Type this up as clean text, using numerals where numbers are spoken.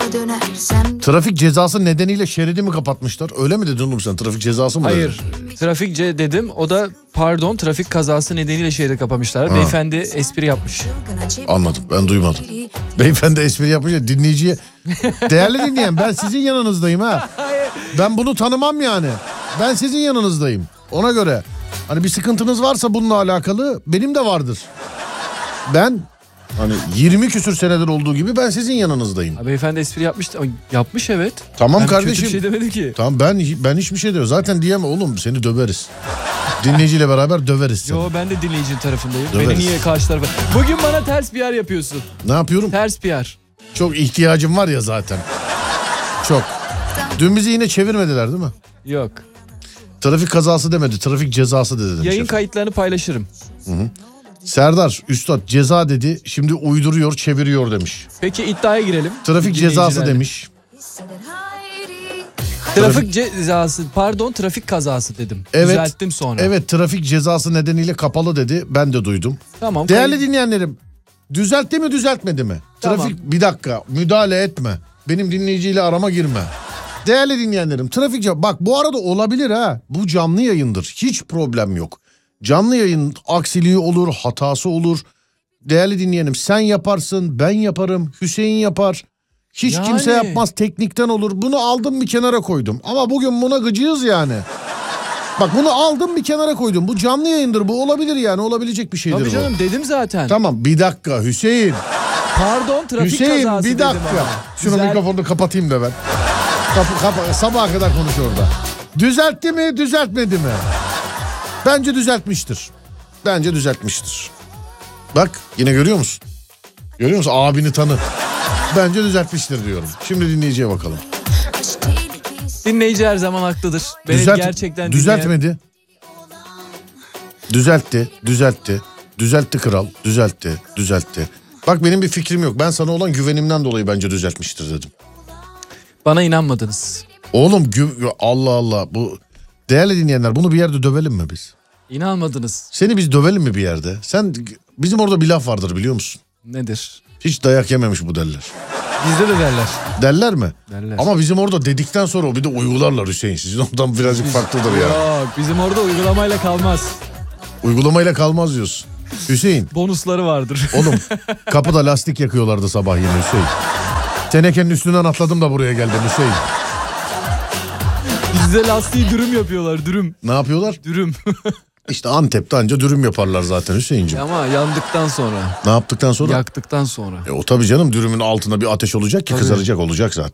Trafik cezası nedeniyle şeridi mi kapatmışlar? Öyle mi dedin oğlum sen? Trafik cezası mı Hayır. dedin? Trafik dedim. O da pardon, trafik kazası nedeniyle şeridi kapamışlar. Ha. Beyefendi espri yapmış. Anladım, ben duymadım. Beyefendi espri yapmış ya, dinleyiciye. Değerli dinleyen, ben sizin yanınızdayım ha. Ben bunu tanımam yani. Ben sizin yanınızdayım. Ona göre hani bir sıkıntınız varsa bununla alakalı benim de vardır. Ben hani 20 küsür senedir olduğu gibi ben sizin yanınızdayım. Ha, beyefendi espri yapmış. Yapmış evet. Tamam ben kardeşim. Kötü bir şey demedim ki. Tamam, ben hiçbir şey diyorum. Zaten diyemem oğlum, seni döveriz. Dinleyiciyle beraber döveriz seni. Yo, ben de dinleyicinin tarafındayım. Döveriz. Beni niye karşı tarafa... Bugün bana ters PR yapıyorsun. Ne yapıyorum? Ters PR. Çok ihtiyacım var ya zaten. Çok. Dün bizi yine çevirmediler değil mi? Yok. Trafik kazası demedi, trafik cezası dedi. Demiş Yayın efendim. kayıtlarını paylaşırım. Serdar Üstad ceza dedi, şimdi uyduruyor çeviriyor demiş. Peki iddiaya girelim. Trafik cezası Dinleyicilerle. demiş. Trafik cezası, pardon, trafik kazası dedim. Evet. Düzelttim sonra. Evet, trafik cezası nedeniyle kapalı dedi, ben de duydum. Tamam. Değerli dinleyenlerim, düzeltti mi düzeltmedi mi? Tamam. Trafik, bir dakika, müdahale etme. Benim dinleyiciyle arama girme. Değerli dinleyenlerim, trafik bak bu arada olabilir ha. Bu canlı yayındır, hiç problem yok. Canlı yayın aksiliği olur, hatası olur. Değerli dinleyenim, sen yaparsın, ben yaparım, Hüseyin yapar. Hiç Yani. kimse yapmaz, teknikten olur. Bunu aldım bir kenara koydum. Ama bugün buna gıcığız yani. Bak, bunu aldım bir kenara koydum. Bu canlı yayındır, bu olabilir yani, olabilecek bir şeydir. Tabii bu. canım, dedim zaten. Tamam, bir dakika Hüseyin. Pardon, trafik Hüseyin kazası bir dedim dakika. ama. Şunu Güzel. mikrofonunu kapatayım da ben. Sabaha kadar konuş orada. Düzeltti mi düzeltmedi mi? Bence düzeltmiştir. Bence düzeltmiştir. Bak yine görüyor musun? Görüyor musun? Abini tanı. Bence düzeltmiştir diyorum. Şimdi dinleyiciye bakalım. Dinleyici her zaman haklıdır. Beni gerçekten düzeltmedi. Düzeltti. Düzeltti kral. Düzeltti. Bak benim bir fikrim yok. Ben sana olan güvenimden dolayı bence düzeltmiştir dedim. Bana inanmadınız. Oğlum Allah Allah, bu değerli dinleyenler, bunu bir yerde dövelim mi biz? İnanmadınız. Seni biz dövelim mi bir yerde? Bizim orada bir laf vardır biliyor musun? Nedir? Hiç dayak yememiş bu derler. Bizde de derler. Derler mi? Derler. Ama bizim orada dedikten sonra o bir de uygularlar Hüseyin. Sizin oradan birazcık farklıdır ya. Yok, bizim orada uygulamayla kalmaz. Uygulamayla kalmaz diyorsun. Hüseyin. Bonusları vardır. Oğlum kapıda lastik yakıyorlardı sabah yine Hüseyin. Tenekenin üstünden atladım da buraya geldim Hüseyin. Bizde lastiği dürüm yapıyorlar, dürüm. Ne yapıyorlar? Dürüm. İşte Antep'te anca dürüm yaparlar zaten Hüseyin'ciğim. Ama yandıktan sonra. Ne yaptıktan sonra? Yaktıktan sonra. O tabii canım, dürümün altında bir ateş olacak ki Tabii. kızaracak olacak zaten.